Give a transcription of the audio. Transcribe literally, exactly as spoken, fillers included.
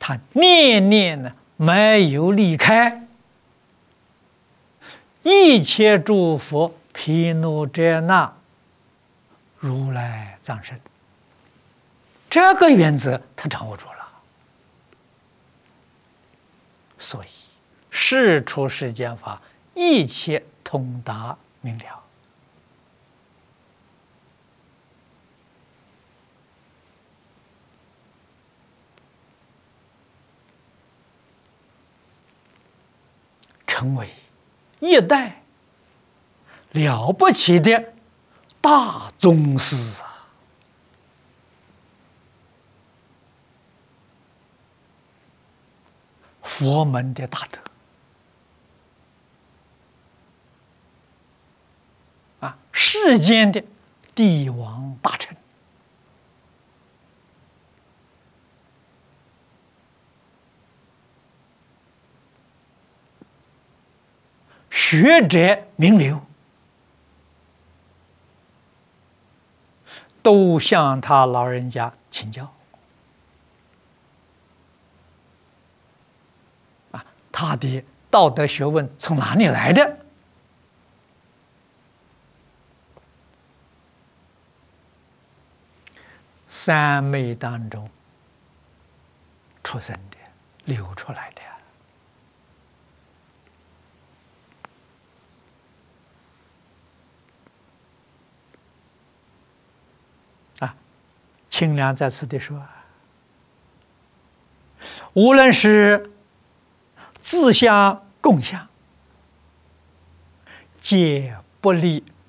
他念念呢没有离开，一切诸佛毗卢遮那如来藏身，这个原则他掌握住了。所以世出世间法，一切通达明了。成为一代了不起的大宗师啊！佛门的大德啊，世间的帝王大臣，学者名流，都向他老人家请教啊，他的道德学问从哪里来的？三昧当中出生的，流出来的。清凉在此地说，无论是自相共相，皆不离